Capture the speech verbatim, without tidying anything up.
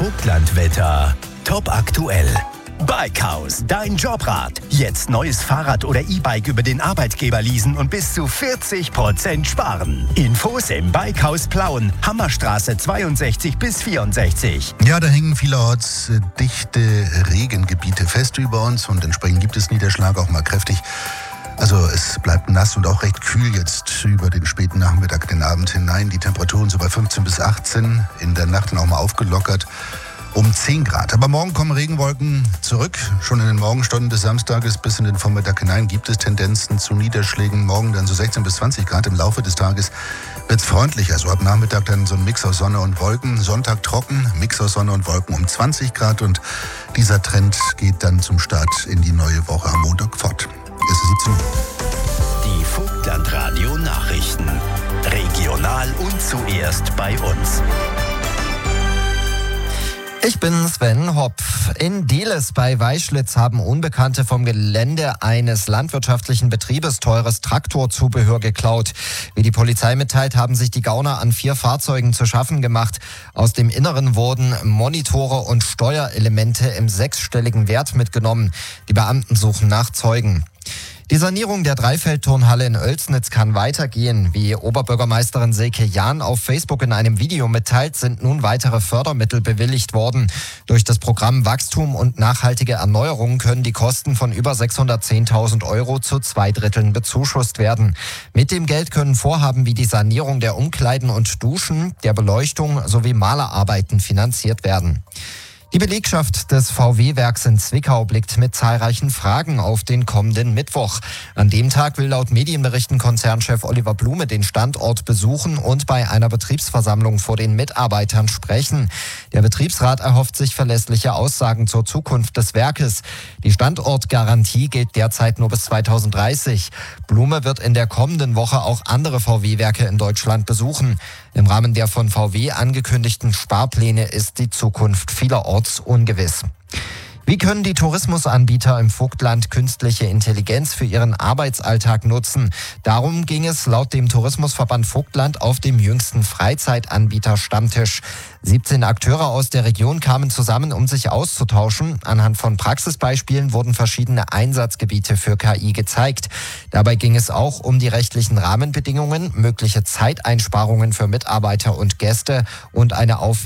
Vogtlandwetter. Top aktuell. Bikehaus, dein Jobrat. Jetzt neues Fahrrad oder E-Bike über den Arbeitgeber leasen und bis zu vierzig Prozent sparen. Infos im Bikehaus Plauen, Hammerstraße zweiundsechzig bis vierundsechzig. Ja, da hängen vielerorts äh, dichte Regengebiete fest über uns und entsprechend gibt es Niederschlag auch mal kräftig. Also es bleibt nass und auch recht kühl jetzt über den späten Nachmittag, den Abend hinein. Die Temperaturen so bei fünfzehn bis achtzehn, in der Nacht dann auch mal aufgelockert um zehn Grad. Aber morgen kommen Regenwolken zurück. Schon in den Morgenstunden des Samstages bis in den Vormittag hinein gibt es Tendenzen zu Niederschlägen. Morgen dann so sechzehn bis zwanzig Grad. Im Laufe des Tages wird es freundlicher. Also ab Nachmittag dann so ein Mix aus Sonne und Wolken. Sonntag trocken, Mix aus Sonne und Wolken um zwanzig Grad. Und dieser Trend geht dann zum Start in die neue Woche am Montag fort. Es ist siebzehn Uhr. Die Vogtlandradio Nachrichten. Regional und zuerst bei uns. Ich bin Sven Hopf. In Dieles bei Weischlitz haben Unbekannte vom Gelände eines landwirtschaftlichen Betriebes teures Traktorzubehör geklaut. Wie die Polizei mitteilt, haben sich die Gauner an vier Fahrzeugen zu schaffen gemacht. Aus dem Inneren wurden Monitore und Steuerelemente im sechsstelligen Wert mitgenommen. Die Beamten suchen nach Zeugen. Die Sanierung der Dreifeldturnhalle in Oelsnitz kann weitergehen. Wie Oberbürgermeisterin Silke Jahn auf Facebook in einem Video mitteilt, sind nun weitere Fördermittel bewilligt worden. Durch das Programm Wachstum und nachhaltige Erneuerung können die Kosten von über sechshundertzehntausend Euro zu zwei Dritteln bezuschusst werden. Mit dem Geld können Vorhaben wie die Sanierung der Umkleiden und Duschen, der Beleuchtung sowie Malerarbeiten finanziert werden. Die Belegschaft des V W-Werks in Zwickau blickt mit zahlreichen Fragen auf den kommenden Mittwoch. An dem Tag will laut Medienberichten Konzernchef Oliver Blume den Standort besuchen und bei einer Betriebsversammlung vor den Mitarbeitern sprechen. Der Betriebsrat erhofft sich verlässliche Aussagen zur Zukunft des Werkes. Die Standortgarantie gilt derzeit nur bis zweitausenddreißig. Blume wird in der kommenden Woche auch andere V W-Werke in Deutschland besuchen. Im Rahmen der von V W angekündigten Sparpläne ist die Zukunft vielerorts ungewiss. Wie können die Tourismusanbieter im Vogtland künstliche Intelligenz für ihren Arbeitsalltag nutzen? Darum ging es laut dem Tourismusverband Vogtland auf dem jüngsten Freizeitanbieter-Stammtisch. siebzehn Akteure aus der Region kamen zusammen, um sich auszutauschen. Anhand von Praxisbeispielen wurden verschiedene Einsatzgebiete für K I gezeigt. Dabei ging es auch um die rechtlichen Rahmenbedingungen, mögliche Zeiteinsparungen für Mitarbeiter und Gäste und eine Auf